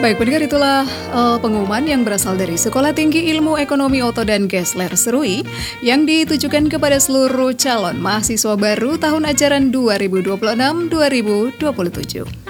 Baik, pendengar itulah pengumuman yang berasal dari Sekolah Tinggi Ilmu Ekonomi Oto dan Gessler Serui yang ditujukan kepada seluruh calon mahasiswa baru tahun ajaran 2026-2027.